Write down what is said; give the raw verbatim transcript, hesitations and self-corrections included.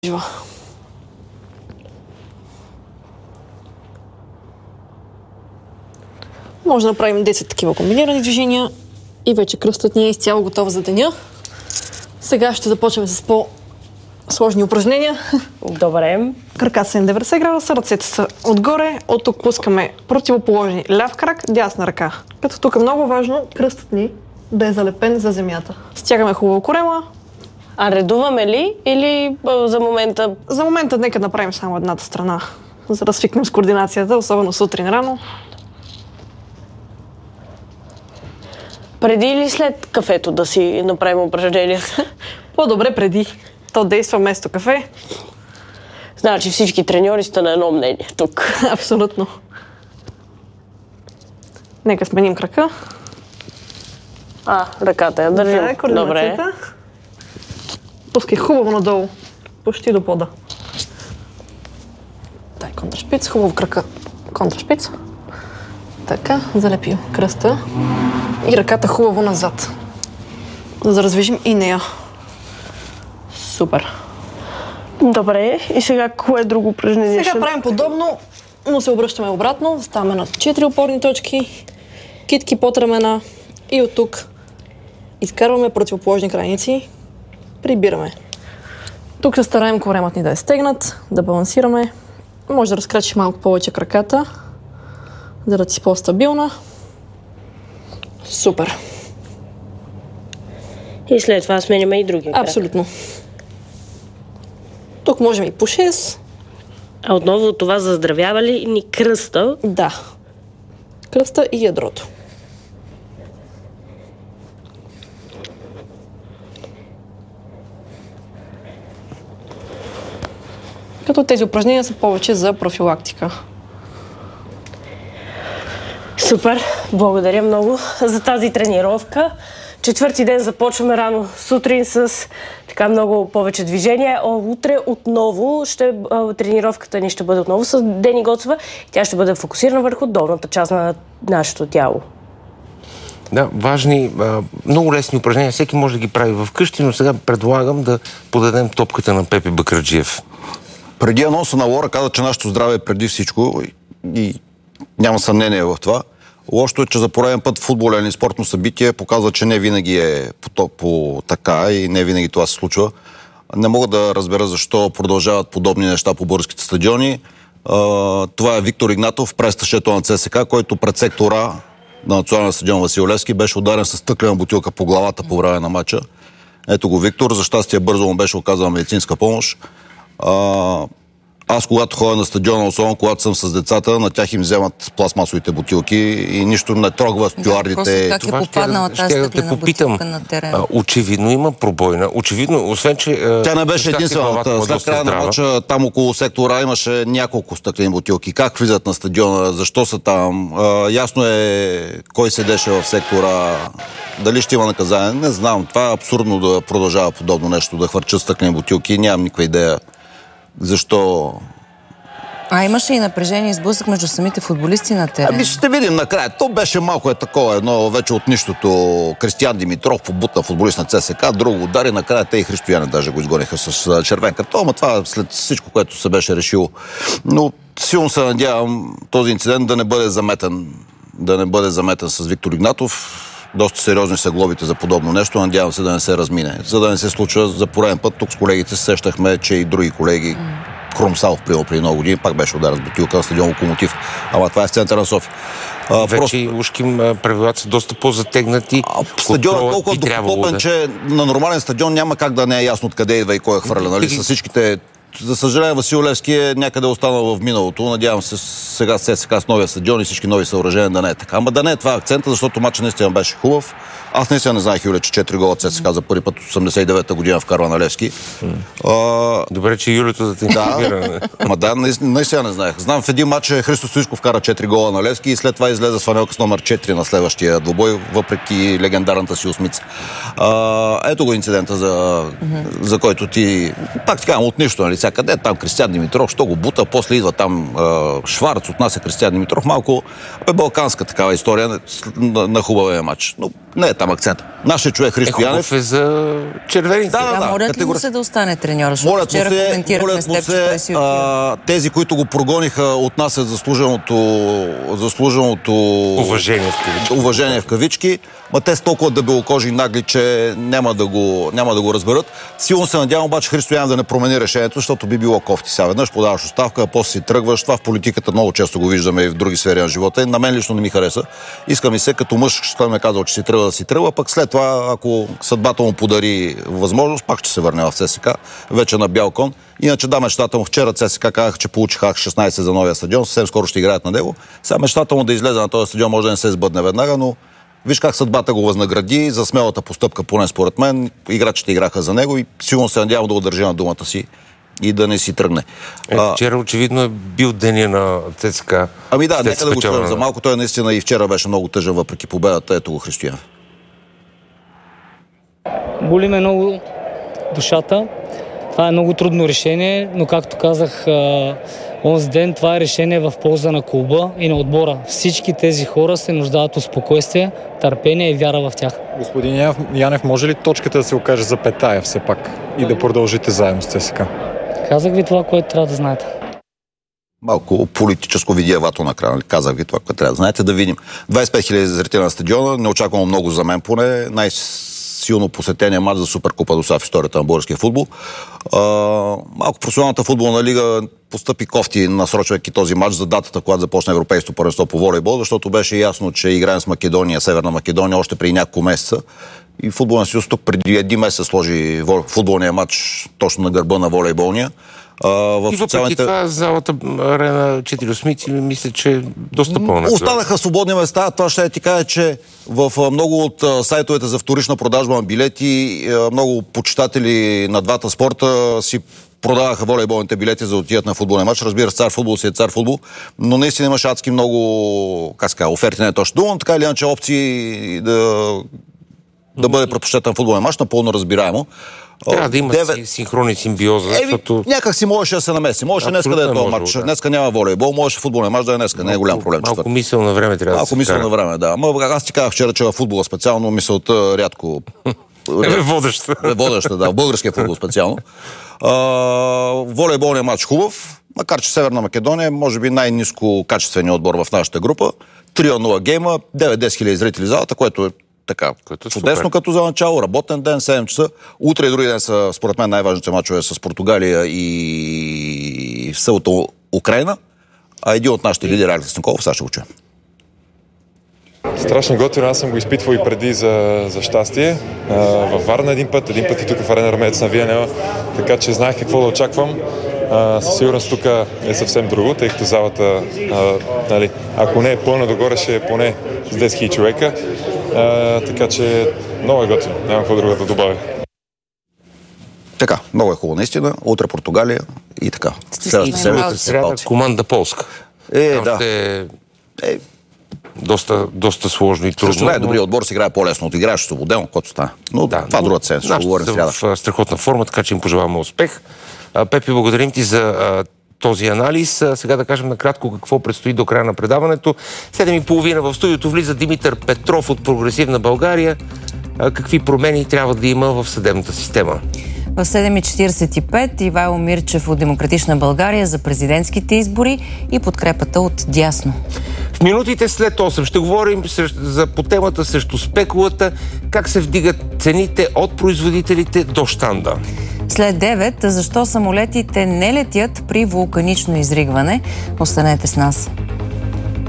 Жива. Може да направим десет такива комбинирани движения и вече кръстът ни е изцяло готов за деня. Сега ще започнем с по-сложни упражнения. Добре. Крака са на деветдесет градуса, ръцете са отгоре, от тук пускаме противоположни ляв крак, дясна ръка. Като тук е много важно кръстът ни да е залепен за земята. Стягаме хубаво корема. А редуваме ли или а, за момента? За момента нека направим само едната страна, за да свикнем с координацията, особено сутрин рано. Преди или след кафето да си направим упражненията? По-добре преди. То действа вместо кафе. Значи всички треньори сте на едно мнение тук. Абсолютно. Нека сменим крака. А, ръката я държим. Да, координацията. Добре. Пускай хубаво надолу. Почти до пода. Дай контрашпиц. Хубаво крака. Контрашпиц. Така, залепил кръста. И ръката хубаво назад. За да раздвижим и нея. Супер. Добре. И сега кое друго упражнение? Сега правим подобно, но се обръщаме обратно. Ставаме на четири опорни точки. Китки под ramена. И от тук изкарваме противоположни крайници. Прибираме. Тук се стараем коремът ни да е стегнат, да балансираме. Може да разкрачиш малко повече краката, за да си по-стабилна. Супер. И след това сменяме и други крак. Абсолютно. Тук можем и по шест. А отново това заздравява ли ни кръста? Да. Кръста и ядрото. Като тези упражнения са повече за профилактика. Супер! Благодаря много за тази тренировка. Четвърти ден започваме рано сутрин с така много повече движение. Утре отново ще, тренировката ни ще бъде отново с Дени Гоцева. Тя ще бъде фокусирана върху долната част на нашето тяло. Да, важни, много лесни упражнения. Всеки може да ги прави вкъщи, но сега предлагам да подадем топката на Пепи Бакърджиев. Преди анонса на Лора каза, че нашето здраве е преди всичко и няма съмнение в това. Лошото е, че за пореден път футболен и спортно събитие показва, че не винаги е по, по така и не винаги това се случва. Не мога да разбера защо продължават подобни неща по българските стадиони. Това е Виктор Игнатов, престъщето на ЦСКА, който пред сектора на националния стадион Васил Левски беше ударен с стъклена бутилка по главата по време на матча. Ето го Виктор, за щастие бързо му беше оказана медицинска помощ. А, аз, когато ходя на стадиона, особено когато съм с децата, на тях им вземат пластмасовите бутилки и нищо не трогва стюардите. Да, как е попаднала тази стъклена бутилка на терена? Очевидно има пробойна. Очевидно, освен че... Тя не беше единствената. След края на мача, там около сектора имаше няколко стъклени бутилки. Как влизат на стадиона, защо са там? А, ясно е кой седеше в сектора. Дали ще има наказание? Не знам. Това е абсурдно да продължава подобно нещо, да хвърчат стъклени бутилки. Нямам никаква идея защо... А имаше и напрежение и сблъсък между самите футболисти на терена. Ами ще видим накрая. То беше малко е такова, едно вече от нищото. Кристиян Димитров побутна футболист на ЦСКА, друго удари, накрая те и Христо Янев даже го изгониха с червен картон, ама това след всичко, което се беше решило. Но силно се надявам този инцидент да не бъде заметен, да не бъде заметен с Виктор Игнатов. Доста сериозни са глобите за подобно нещо. Надявам се да не се размине. За да не се случва за пореден път. Тук с колегите се сещахме, че и други колеги, Крумсалов, приема преди много години, пак беше ударен с бутилка на стадион Локомотив. Ама това е в центъра на София. А, Вече просто... и ушким правилата са доста по-затегнати. Стадионът е толкова допотопен, да... че на нормален стадион няма как да не е ясно откъде идва и кой е хвърля. Нали? С всичките... За съжаление, Васил Левски е някъде останал в миналото. Надявам се сега с ЦСКА с новия стадион и всички нови съоръжения да не е така. Ама да не е това акцента, защото матчът наистина беше хубав. Аз наистина не знаех, Юля, че четири гола ЦСКА за първи път от осемдесет и девета година вкарва на Левски. Mm. А... Добре, че Юлето да те информира. Да, ама да, наистина не знаех. Знам, в един матч Христо Стоичков вкара четири гола на Левски и след това излезе с фанелка с номер четири на следващия двубой, въпреки легендарната си осмица. А, ето го инцидента, за, mm-hmm. за който ти... Пак ти казвам, от нищо, нали? Сега къде е там Кристиян Димитров, що го бута, после идва там а, Шварц, отнася Кристиян Димитров. Малко е балканска такава история на, на, на хубавия матч. Но Не е там акцент. Нашия човек Христо Е, Янев. хубав е за червените. Да, да, Да, молят ли му категорично. се да остане треньор? Защото Молят му вчера се, коментирахме с молят теб, му че той се си отива. а, тези, които го прогониха, отнасят заслуженото, заслуженото Уважение в кавички. уважение в кавички, ма те са толкова дебелокожи нагли, че няма да го, няма да го разберат. Силно се надявам обаче Христо Янев да не промени решението, защото би било кофти. Сега веднъж подаваш оставка, а после си тръгваш. Това в политиката много често го виждаме и в други сфери на живота. На мен лично не ми хареса. Искам и се като мъж, който ме е казал, че си тръгва да си тръгва, пък след това, ако съдбата му подари възможност, пак ще се върне в ЦСКА, вече на бял кон. Иначе да, мечтата му вчера ЦСКА казаха, че получиха шестнайсет за новия стадион, съвсем скоро ще играят на него. Сега мечтата му да излезе на този стадион може да не се сбъдне веднага, но виж как съдбата го възнагради за смелата постъпка, поне според мен. Играчите играха за него и сигурно се надявам да удържи на думата си и да не си тръгне. Е, вчера очевидно е бил деня на ЦСКА. Ами да, след нека да го чуем спечелване. за малко. Той наистина и вчера беше много тъжен въпреки победата. Ето го Христо Янев. Боли ме много душата. Това е много трудно решение, но както казах а, онзи ден, това е решение в полза на клуба и на отбора. Всички тези хора се нуждаят от спокойствие, търпение и вяра в тях. Господин Янев, Янев, може ли точката да се окаже за петая все пак и да продължите заедно с ЦСКА? Казах ви това, което трябва да знаете. Малко политическо видеевато накрая. Казах ви това, което трябва да знаете. Да видим. двайсет и пет хиляди зрители на стадиона. Не очаквам много за мен поне. Най-силно посетения матч за Суперкупа до сега в историята на българския футбол. А, малко професионалната футболна лига постъпи кофти, насрочвайки този матч за датата, когато започна Европейското първенство по волейбол, защото беше ясно, че играем с Македония, Северна Македония, още преди няколко месеца. И футболния съюз тук преди един месец сложи футболния матч точно на гърба на волейболния. А, в И въпреки социалните... това залата Арена четири осмици мисля, че е доста пълна. Останаха свободни места. Това ще ти кажа, че в много от сайтовете за вторична продажба на билети, много почитатели на двата спорта си продаваха волейболните билети за да отидат на футболен матч. Разбира се, цар футбол си е цар футбол, но наистина имаше адски много, как ска, оферти не е точно дума, така или иначе опции да, да бъде предпочетен футболен матч, напълно разбираемо. Трябва да има девет... синхронни симбиоза, защото... Някак си можеше да се намеси. Можеше днеска да е този матч. Да. Днеска няма волейбол, можеше футболен матч да е днеска. Не е голям проблем. Малко мисъл на време трябва малко да се мисъл кара. на време, да. Ама аз ти казах вчера, че във футбола специално мисълта рядко... Е, водеща. Е, водеща, да. В българския футбол специално. А, волейболният матч хубав, макар че Северна Македония може би най-ниско качественият отбор в нашата група. три на нула гейма, девет-десет хиляди зрители в залата, което е така Което е чудесно супер. като за начало. Работен ден, седем часа. Утре и други ден са, според мен, най-важните мачове с Португалия и Сълта Украйна. А един от нашите лидери, Алекс Николов, сега ще го чуем. Страшно готино, аз съм го изпитвал и преди за, за щастие. А, във Варна един път, един път и тук в Арена Армеец на Виенела, така че знаех какво да очаквам. А, със сигурност тук е съвсем друго, тъй като залата, а, нали, ако не е пълна догоре, ще е поне с десет хиляди човека. А, така че много е готино, няма какво друго да добавя. Така, много е хубаво наистина. Утре Португалия и така. Стискайте Следващата малци. Сряда команда полска. Е, Там да. ще е Е, доста, доста сложно и трудно. Също най-добрият отбор си играе по-лесно от играещото отделно, което стане. Но да, това другата седмица. Ще нашите говорим са сряда. в а, страхотна форма, така че им пожелаваме успех. А, Пепи, благодарим ти за а, този анализ. А, сега да кажем накратко какво предстои до края на предаването. седем и половина в студиото влиза Димитър Петров от Прогресивна България. А, какви промени трябва да има в съдебната система? В седем и четиридесет и пет Ивайло Мирчев от Демократична България за президентските избори и подкрепата от дясно. В минутите след осем ще говорим за, по темата срещу спекулата, как се вдигат цените от производителите до щанда. След девет защо самолетите не летят при вулканично изригване? Останете с нас.